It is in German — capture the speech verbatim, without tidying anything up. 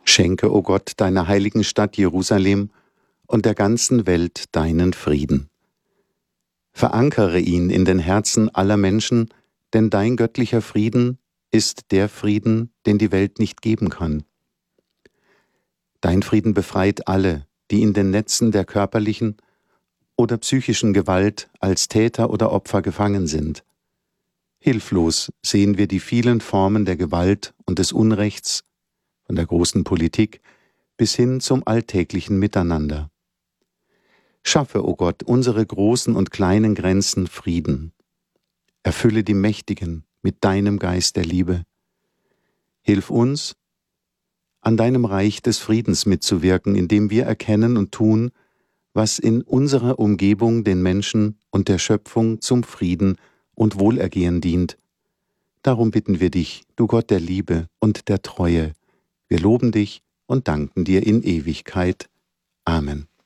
Schenke, o Gott, deiner heiligen Stadt Jerusalem und der ganzen Welt deinen Frieden. Verankere ihn in den Herzen aller Menschen, denn dein göttlicher Frieden ist der Frieden, den die Welt nicht geben kann. Dein Frieden befreit alle, die in den Netzen der körperlichen oder psychischen Gewalt als Täter oder Opfer gefangen sind. Hilflos sehen wir die vielen Formen der Gewalt und des Unrechts, von der großen Politik bis hin zum alltäglichen Miteinander. Schaffe, o Gott, unsere großen und kleinen Grenzen Frieden. Erfülle die Mächtigen mit deinem Geist der Liebe. Hilf uns, an deinem Reich des Friedens mitzuwirken, indem wir erkennen und tun, was in unserer Umgebung den Menschen und der Schöpfung zum Frieden und Wohlergehen dient. Darum bitten wir dich, du Gott der Liebe und der Treue. Wir loben dich und danken dir in Ewigkeit. Amen.